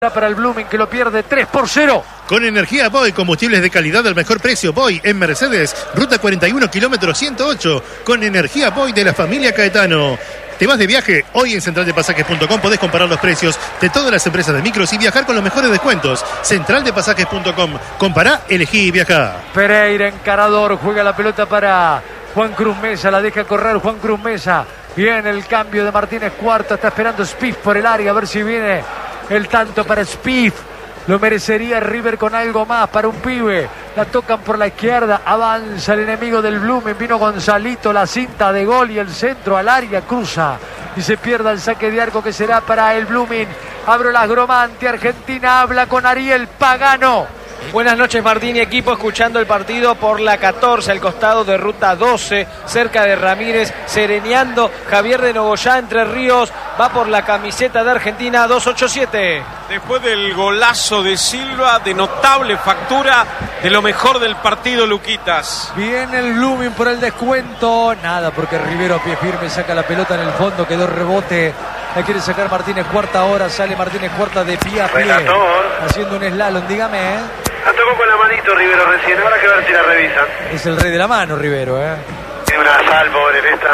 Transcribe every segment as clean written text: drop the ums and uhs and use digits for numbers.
Para el Blooming, que lo pierde 3-0. Con energía Boy, combustibles de calidad al mejor precio. Boy en Mercedes, ruta 41, kilómetro 108. Con energía Boy de la familia Caetano. ¿Te vas de viaje? Hoy en centraldepasajes.com podés comparar los precios de todas las empresas de micros y viajar con los mejores descuentos. Centraldepasajes.com. Compará, elegí y viajá. Pereira, encarador, juega la pelota para Juan Cruz Mesa, la deja correr Juan Cruz Mesa. Viene el cambio de Martínez Cuarta, está esperando Spiff por el área, a ver si viene el tanto para Spiff. Lo merecería River con algo más para un pibe. La tocan por la izquierda, avanza el enemigo del Blooming. Vino Gonzalito, la cinta de gol y el centro al área, cruza y se pierde el saque de arco que será para el Blooming. Abro las Gromante, Argentina habla con Ariel Pagano. Buenas noches, Martín y equipo, escuchando el partido por la 14, al costado de ruta 12, cerca de Ramírez, sereneando Javier de Nogoyá, Entre Ríos, va por la camiseta de Argentina 287. Después del golazo de Silva, de notable factura, de lo mejor del partido, Luquitas. Viene el Blooming por el descuento, nada, porque Rivero a pie firme saca la pelota en el fondo, quedó rebote, la quiere sacar Martínez Cuarta, ahora sale Martínez Cuarta de pie a pie, haciendo un slalom, dígame, La tocó con la manito Rivero recién, ahora que ver si la revisan. Es el rey de la mano Rivero, Tiene una sal, pobre en esta.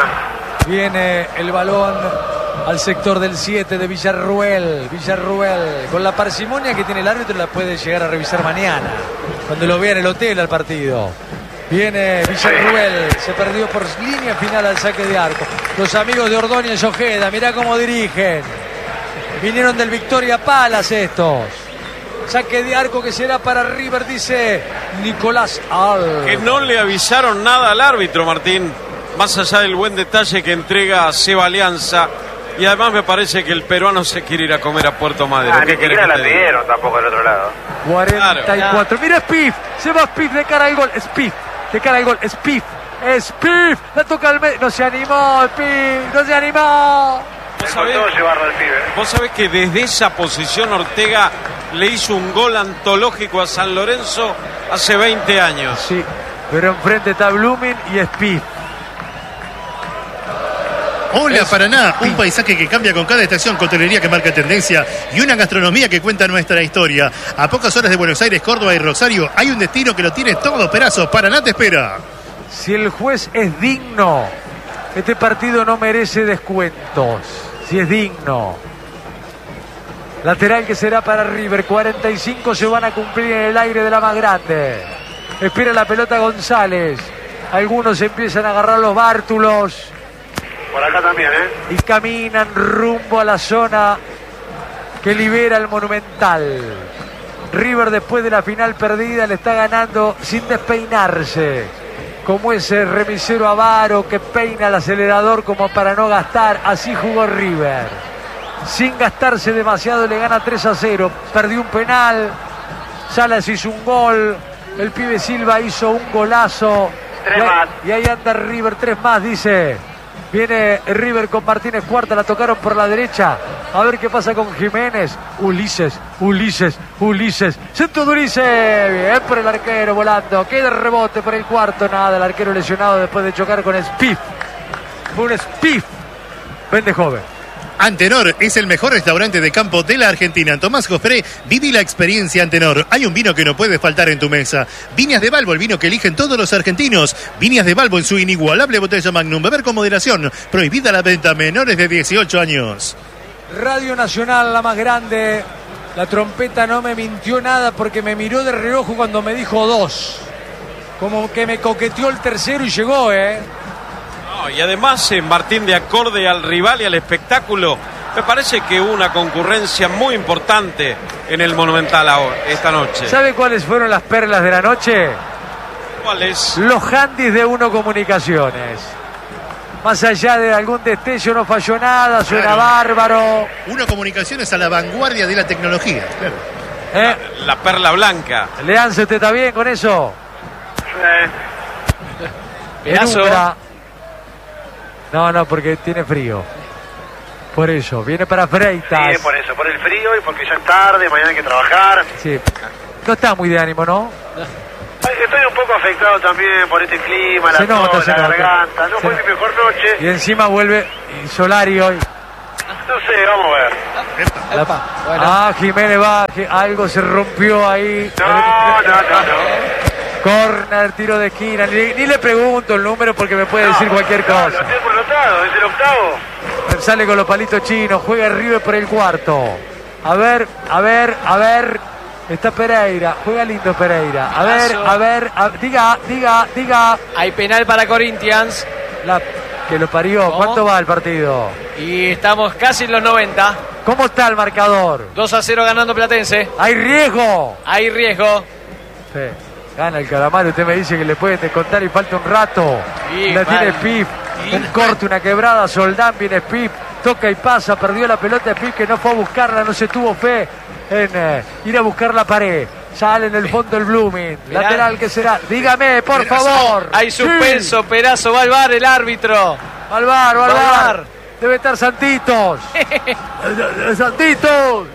Viene el balón al sector del 7 de Villarruel, con la parsimonia que tiene el árbitro la puede llegar a revisar mañana, cuando lo vea en el hotel al partido. Viene Villarruel, se perdió por línea final al saque de arco. Los amigos de Ordóñez Ojeda, mirá cómo dirigen. Vinieron del Victoria Palace estos. Saque de arco que será para River, dice Nicolás Al. Que no le avisaron nada al árbitro, Martín, más allá del buen detalle que entrega Seba Alianza. Y además me parece que el peruano se quiere ir a comer a Puerto Madero. Ni siquiera la pidieron tampoco del otro lado. 44, claro. Mira Spiff, se va Spiff de cara al gol, Spiff, de cara al gol, Spiff, la toca al medio, no se animó Spiff, no se animó. Vos sabés que desde esa posición Ortega le hizo un gol antológico a San Lorenzo hace 20 años. Sí, pero enfrente está Blooming y Spiff. Hola Paraná, un paisaje que cambia con cada estación, coctelería que marca tendencia y una gastronomía que cuenta nuestra historia. A pocas horas de Buenos Aires, Córdoba y Rosario hay un destino que lo tiene todo, Perazo. Paraná te espera. Si el juez es digno, este partido no merece descuentos. Si es digno. Lateral que será para River. 45 se van a cumplir en el aire de la más grande. Espera la pelota González. Algunos empiezan a agarrar los bártulos. Por acá también, Y caminan rumbo a la zona que libera el Monumental. River, después de la final perdida, le está ganando sin despeinarse. Como ese remisero avaro que peina el acelerador como para no gastar. Así jugó River. Sin gastarse demasiado le gana 3-0. Perdió un penal. Salas hizo un gol. El pibe Silva hizo un golazo. 3 más. Y ahí anda River, 3 más, dice. Viene River con Martínez Cuarta, la tocaron por la derecha. A ver qué pasa con Jiménez. Ulises. Centro de Ulises. Bien por el arquero volando. Queda rebote por el cuarto. Nada, el arquero lesionado después de chocar con Spiff. Un Spiff. Vende joven. Antenor es el mejor restaurante de campo de la Argentina. Tomás Jofré, viví la experiencia Antenor. Hay un vino que no puede faltar en tu mesa. Viñas de Balbo, el vino que eligen todos los argentinos. Viñas de Balbo en su inigualable botella Magnum. Beber con moderación. Prohibida la venta a menores de 18 años. Radio Nacional, la más grande. La trompeta no me mintió nada porque me miró de reojo cuando me dijo 2. Como que me coqueteó el tercero y llegó, Y además, Martín, de acorde al rival y al espectáculo, me parece que hubo una concurrencia muy importante en el Monumental esta noche. ¿Sabe cuáles fueron las perlas de la noche? ¿Cuáles? Los handys de Uno Comunicaciones. Más allá de algún destello, no falló nada, suena bárbaro. Uno Comunicaciones a la vanguardia de la tecnología. Claro. La perla blanca. Leanza, ¿usted está bien con eso? Pedazo. No, porque tiene frío. Por eso, viene para Freitas. Sí, por eso, por el frío y porque ya es tarde, mañana hay que trabajar. Sí. No está muy de ánimo, ¿no? Estoy un poco afectado también por este clima, la tos, la garganta. No fue mi mejor noche. Y encima vuelve Solari hoy. No sé, vamos a ver. Bueno. Jiménez va, algo se rompió ahí. No. Corner, tiro de esquina. Ni le pregunto el número porque me puede decir cualquier cosa. Lo tengo anotado, es el octavo. Sale con los palitos chinos, juega River por el cuarto. A ver. Está Pereira, juega lindo Pereira. A ver, diga. Hay penal para Corinthians. Que lo parió. ¿Cómo? ¿Cuánto va el partido? Y estamos casi en los 90. ¿Cómo está el marcador? 2-0 ganando Platense. ¡Hay riesgo! Hay riesgo. Sí. Gana el Calamar, usted me dice que le pueden descontar y falta un rato. Sí, la tiene mal. Pip. Un corte, una quebrada. Soldán, viene Pip. Toca y pasa, perdió la pelota de Pip que no fue a buscarla, no se tuvo fe en ir a buscar la pared. Sale en el fondo el Blooming. Mirá. Lateral que será. Dígame, por favor. Hay suspenso, Sí. Perazo, va al bar el árbitro. Al bar. Va al bar. Debe estar Santitos. Santitos.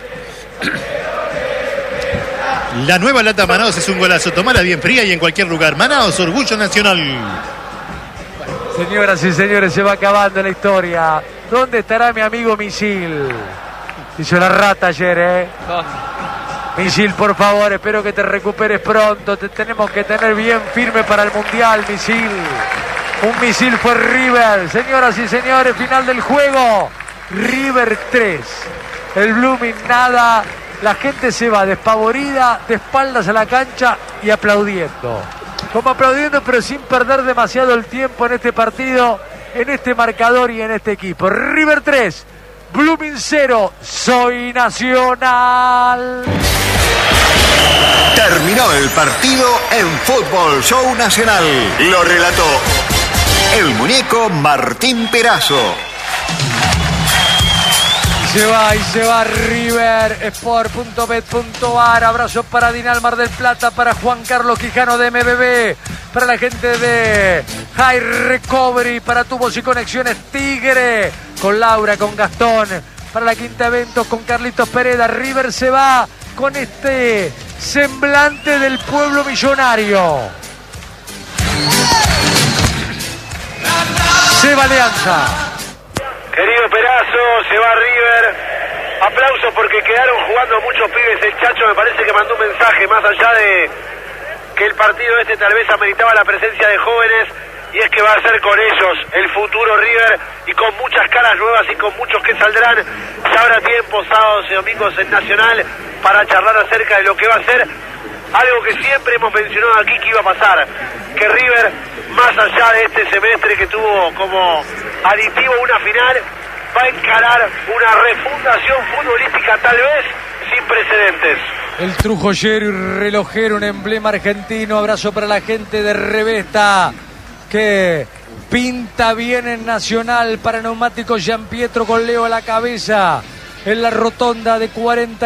La nueva lata Manaos es un golazo. Tomala bien fría y en cualquier lugar. Manaos, orgullo nacional. Señoras y señores, se va acabando la historia. ¿Dónde estará mi amigo Misil? Hizo la rata ayer, Misil, por favor, espero que te recuperes pronto. Te tenemos que tener bien firme para el Mundial, Misil. Un Misil fue River. Señoras y señores, final del juego. River 3. El Blooming nada. La gente se va despavorida, de espaldas a la cancha y aplaudiendo. Como aplaudiendo, pero sin perder demasiado el tiempo en este partido, en este marcador y en este equipo. River 3, Blooming 0, Soy Nacional. Terminó el partido en Fútbol Show Nacional. Lo relató el muñeco Martín Perazo. Y se va River Sport.bet.ar. Abrazo para Dinal Mar del Plata, para Juan Carlos Quijano de MBB, para la gente de High Recovery, para Tubos y Conexiones Tigre, con Laura, con Gastón, para la Quinta Eventos, con Carlitos Pereda. River se va con este semblante del pueblo millonario. Se va Alianza. Querido Perazo, se va River. Aplausos porque quedaron jugando muchos pibes. El Chacho me parece que mandó un mensaje más allá de que el partido este tal vez ameritaba la presencia de jóvenes, y es que va a ser con ellos el futuro River, y con muchas caras nuevas y con muchos que saldrán. Ya habrá tiempo, sábados y domingos en Nacional, para charlar acerca de lo que va a ser algo que siempre hemos mencionado aquí que iba a pasar, que River, más allá de este semestre que tuvo como aditivo una final, va a encarar una refundación futbolística tal vez sin precedentes. El trujollero y relojero, un emblema argentino. Abrazo para la gente de Revesta, que pinta bien en Nacional. Para Neumáticos Gianpietro, con Leo a la cabeza, en la rotonda de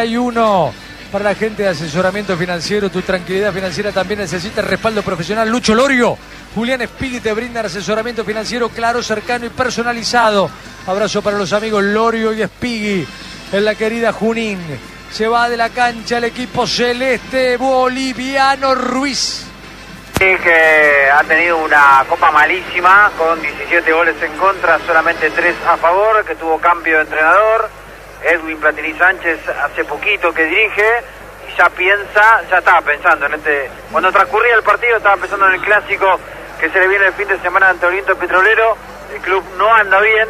41. Para la gente de asesoramiento financiero, tu tranquilidad financiera también necesita respaldo profesional. Lucho Lorio, Julián Espigui te brindan asesoramiento financiero claro, cercano y personalizado. Abrazo para los amigos Lorio y Espigui en la querida Junín. Se va de la cancha el equipo celeste boliviano. Ruiz. Sí, que ha tenido una copa malísima, con 17 goles en contra, solamente 3 a favor, que tuvo cambio de entrenador. Edwin Platini Sánchez hace poquito que dirige y ya estaba pensando en cuando transcurría el partido, estaba pensando en el clásico que se le viene el fin de semana ante Oriente Petrolero. El club no anda bien,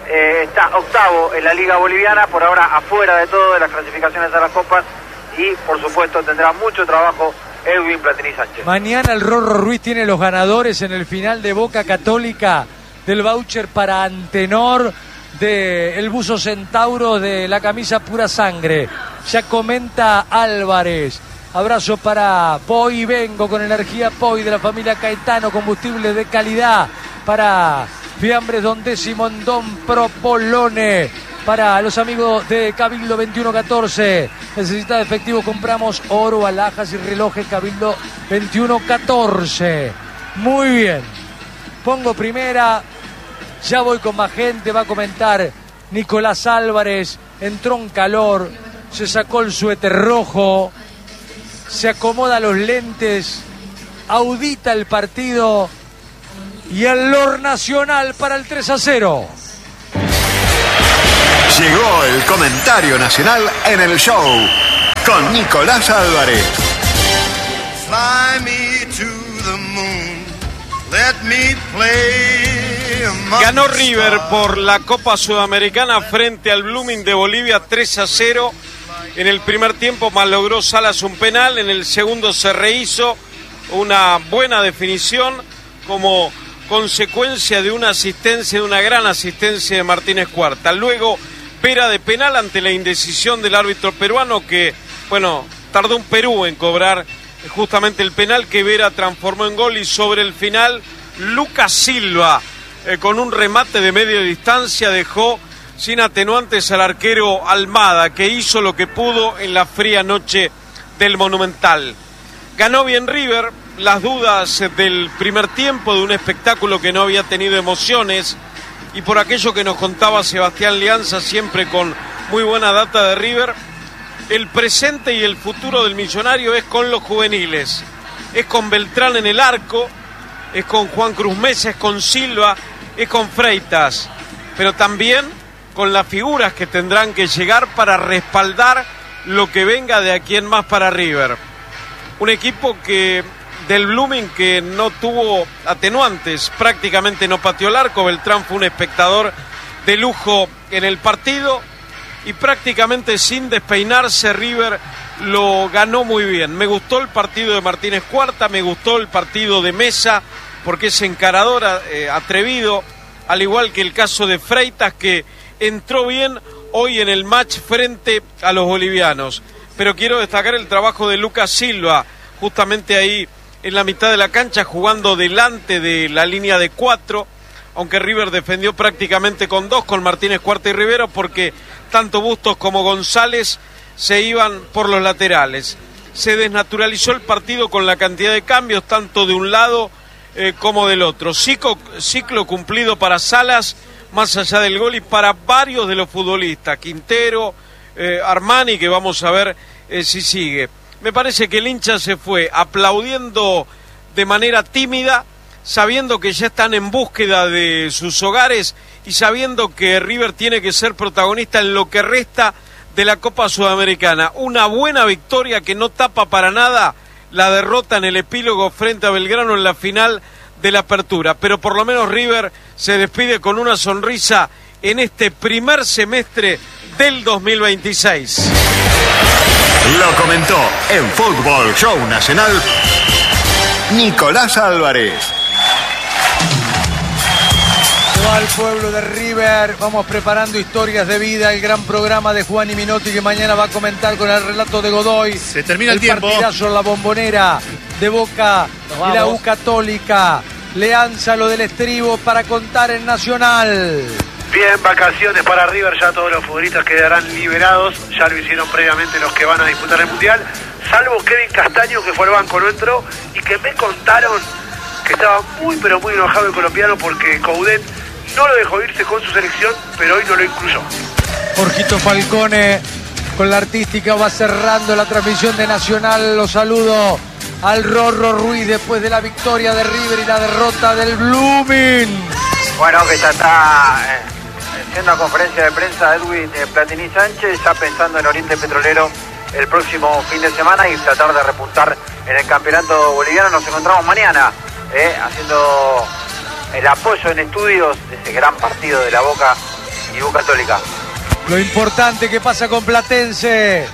está octavo en la Liga Boliviana, por ahora afuera de todo, de las clasificaciones a las copas, y por supuesto tendrá mucho trabajo Edwin Platini Sánchez. Mañana el Rorro Ruiz tiene los ganadores en el final de Boca Católica del voucher para Antenor, de el buzo Centauro, de la camisa Pura Sangre. Ya comenta Álvarez. Abrazo para Poi y Vengo, con energía Poi de la familia Caetano, combustible de calidad. Para Fiambres Don Décimo en Don Propolone. Para los amigos de Cabildo 2114. Necesita efectivo, compramos oro, alhajas y relojes. Cabildo 2114. Muy bien. Pongo primera. Ya voy con más gente, va a comentar Nicolás Álvarez. Entró en calor, se sacó el suéter rojo, se acomoda los lentes, audita el partido y el Lor Nacional para el 3-0. Llegó el comentario nacional en el show con Nicolás Álvarez. Fly me to the moon, let me play among Ganó the River stars. por la Copa Sudamericana frente al Blooming de Bolivia 3-0. En el primer tiempo malogró Salas un penal, en el segundo se rehizo una buena definición como consecuencia de una asistencia, de una gran asistencia de Martínez Cuarta. Luego Pera de penal ante la indecisión del árbitro peruano que, bueno, tardó un Perú en cobrar justamente el penal que Vera transformó en gol, y sobre el final Lucas Silva con un remate de media distancia dejó sin atenuantes al arquero Almada, que hizo lo que pudo en la fría noche del Monumental. Ganó bien River, las dudas del primer tiempo de un espectáculo que no había tenido emociones, y por aquello que nos contaba Sebastián Lianza, siempre con muy buena data de River, el presente y el futuro del Millonario es con los juveniles, es con Beltrán en el arco, es con Juan Cruz Mesa, es con Silva, es con Freitas, pero también con las figuras que tendrán que llegar para respaldar lo que venga de aquí en más para River. Un equipo que del Blooming que no tuvo atenuantes, prácticamente no pateó el arco. Beltrán fue un espectador de lujo en el partido y prácticamente sin despeinarse River lo ganó muy bien. Me gustó el partido de Martínez Cuarta, me gustó el partido de Mesa porque es encarador, atrevido, al igual que el caso de Freitas, que entró bien hoy en el match frente a los bolivianos. Pero quiero destacar el trabajo de Lucas Silva, justamente ahí en la mitad de la cancha, jugando delante de la línea de 4, aunque River defendió prácticamente con 2, con Martínez Cuarta y Rivero, porque tanto Bustos como González se iban por los laterales. Se desnaturalizó el partido con la cantidad de cambios, tanto de un lado como del otro. Ciclo cumplido para Salas, más allá del gol, y para varios de los futbolistas, Quintero, Armani, que vamos a ver si sigue. Me parece que el hincha se fue aplaudiendo de manera tímida, sabiendo que ya están en búsqueda de sus hogares y sabiendo que River tiene que ser protagonista en lo que resta de la Copa Sudamericana. Una buena victoria que no tapa para nada la derrota en el epílogo frente a Belgrano en la final de la Apertura, pero por lo menos River se despide con una sonrisa en este primer semestre del 2026. Lo comentó en Fútbol Show Nacional Nicolás Álvarez. Al pueblo de River, vamos preparando historias de vida, el gran programa de Juan y Minotti que mañana va a comentar con el relato de Godoy. Se termina el tiempo. Partidazo en la Bombonera de Boca y la U Católica. Leanza lo del estribo para contar en Nacional. Bien, vacaciones para River, ya todos los futbolistas quedarán liberados, ya lo hicieron previamente los que van a disputar el Mundial, salvo Kevin Castaño, que fue al banco, no entró, y que me contaron que estaba muy pero muy enojado el colombiano porque Coudet no lo dejó irse con su selección, pero hoy no lo incluyó. Jorgito Falcone con la artística va cerrando la transmisión de Nacional. Los saludo al Rorro Ruiz después de la victoria de River y la derrota del Blooming. Bueno, que ya está haciendo una conferencia de prensa Edwin Platini Sánchez, ya pensando en Oriente Petrolero el próximo fin de semana y tratar de repuntar en el campeonato boliviano. Nos encontramos mañana haciendo el apoyo en estudios de ese gran partido de la Boca y U Católica. Lo importante que pasa con Platense.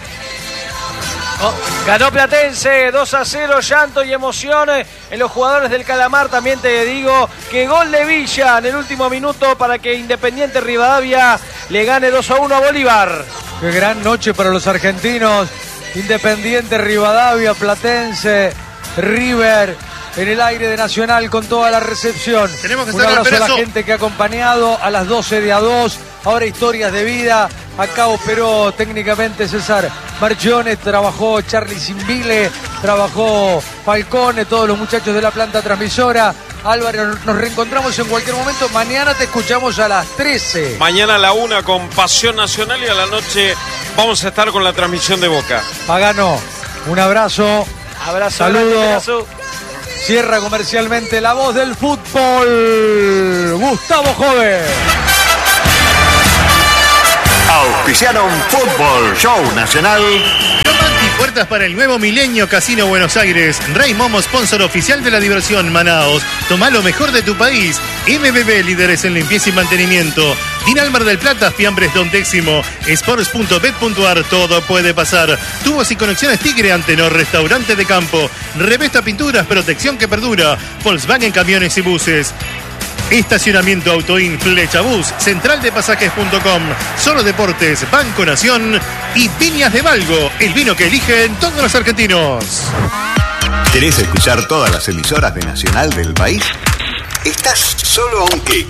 Ganó Platense 2-0, llanto y emociones en los jugadores del Calamar. También te digo que gol de Villa en el último minuto para que Independiente Rivadavia le gane 2-1 a Bolívar. Qué gran noche para los argentinos. Independiente Rivadavia, Platense, River en el aire de Nacional con toda la recepción. Tenemos que un abrazo sacar a la gente que ha acompañado a las 12 de A2. Ahora historias de vida. Acá operó técnicamente César Marchiones, trabajó Charlie Simbile, trabajó Falcone, todos los muchachos de la planta transmisora. Álvaro, nos reencontramos en cualquier momento. Mañana te escuchamos a las 13. Mañana a la 1 con Pasión Nacional y a la noche vamos a estar con la transmisión de Boca. Pagano, un abrazo. Abrazo. Saludos. Cierra comercialmente la voz del fútbol, Gustavo Joven. Auspiciaron Fútbol Show Nacional. Romanti, puertas para el nuevo milenio Casino Buenos Aires. Rey Momo, sponsor oficial de la diversión. Manaos, toma lo mejor de tu país. MBB, líderes en limpieza y mantenimiento. Dinal Mar del Plata, Fiambres Don Décimo. Sports.bet.ar, todo puede pasar. Tubos y conexiones Tigre, Antenor, restaurante de campo. Revesta Pinturas, protección que perdura. Volkswagen Camiones y Buses. Estacionamiento Autoin, Flechabús, centraldepasajes.com, Solo Deportes, Banco Nación y Viñas de Valgo, el vino que eligen todos los argentinos. ¿Querés escuchar todas las emisoras de Nacional del país? Estás solo a un clic.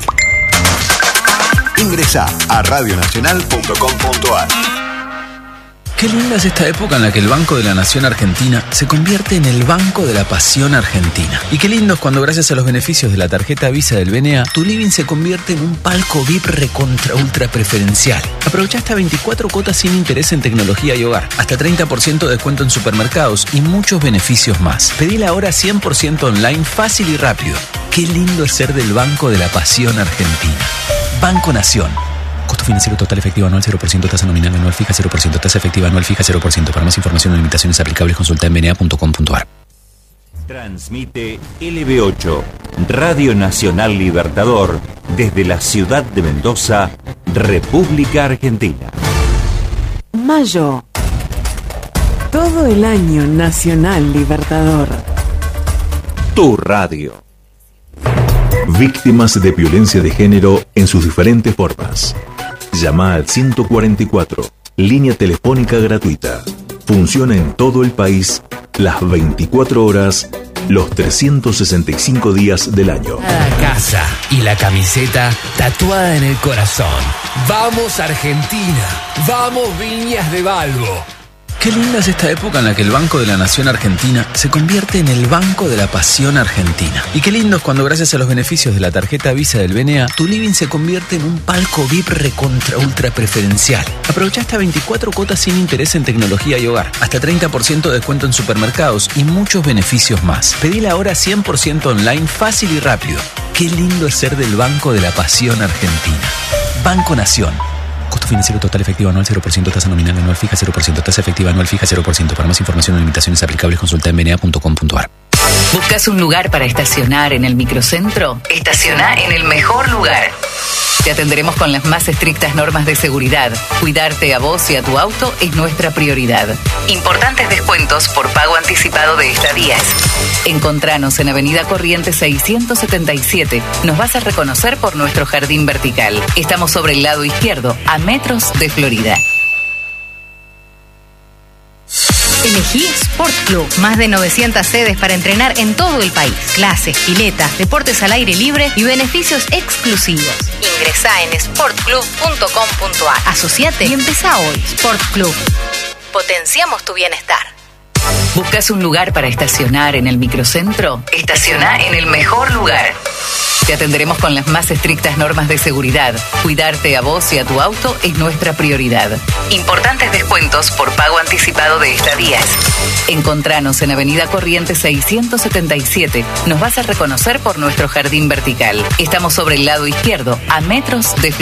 Ingresá a radionacional.com.ar. Qué linda es esta época en la que el Banco de la Nación Argentina se convierte en el Banco de la Pasión Argentina. Y qué lindo es cuando, gracias a los beneficios de la tarjeta Visa del BNA, tu living se convierte en un palco VIP recontra ultra preferencial. Aprovecha hasta 24 cuotas sin interés en tecnología y hogar, hasta 30% de descuento en supermercados y muchos beneficios más. Pedila ahora 100% online, fácil y rápido. Qué lindo es ser del Banco de la Pasión Argentina. Banco Nación. Costo financiero total efectivo anual 0%, tasa nominal anual fija 0%, tasa efectiva anual fija 0%. Para más información o limitaciones aplicables, consulta en bna.com.ar. Transmite LB8, Radio Nacional Libertador, desde la ciudad de Mendoza, República Argentina. Mayo. Todo el año Nacional Libertador. Tu radio. Víctimas de violencia de género en sus diferentes formas. Llama al 144, línea telefónica gratuita. Funciona en todo el país, las 24 horas, los 365 días del año. La casa y la camiseta tatuada en el corazón. ¡Vamos Argentina! ¡Vamos Viñas de Valgo! Qué linda es esta época en la que el Banco de la Nación Argentina se convierte en el Banco de la Pasión Argentina. Y qué lindo es cuando, gracias a los beneficios de la tarjeta Visa del BNA, tu living se convierte en un palco VIP recontra ultra preferencial. Aprovecha hasta 24 cuotas sin interés en tecnología y hogar, hasta 30% de descuento en supermercados y muchos beneficios más. Pedila ahora 100% online, fácil y rápido. Qué lindo es ser del Banco de la Pasión Argentina. Banco Nación. Costo financiero total efectivo anual 0%, tasa nominal anual fija 0%, tasa efectiva anual fija 0%. Para más información o limitaciones aplicables, consulta en bna.com.ar. ¿Buscas un lugar para estacionar en el microcentro? Estaciona en el mejor lugar. Te atenderemos con las más estrictas normas de seguridad. Cuidarte a vos y a tu auto es nuestra prioridad. Importantes descuentos por pago anticipado de estadías. Encontranos en Avenida Corrientes 677. Nos vas a reconocer por nuestro jardín vertical. Estamos sobre el lado izquierdo, a metros de Florida. Elegí Sport Club. Más de 900 sedes para entrenar en todo el país. Clases, piletas, deportes al aire libre y beneficios exclusivos. Ingresá en sportclub.com.ar. Asociate y empezá hoy. Sport Club. Potenciamos tu bienestar. ¿Buscas un lugar para estacionar en el microcentro? Estaciona en el mejor lugar. Te atenderemos con las más estrictas normas de seguridad. Cuidarte a vos y a tu auto es nuestra prioridad. Importantes descuentos por pago anticipado de estadías. Encontranos en Avenida Corrientes 677. Nos vas a reconocer por nuestro jardín vertical. Estamos sobre el lado izquierdo, a metros de Florida.